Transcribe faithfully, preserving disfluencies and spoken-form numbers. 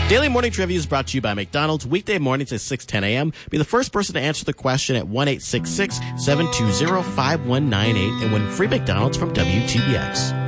Daily Morning Trivia is brought to you by McDonald's weekday mornings at six ten a.m. Be the first person to answer the question at one eight six six, seven two zero, five one nine eight and win free McDonald's from W T B X.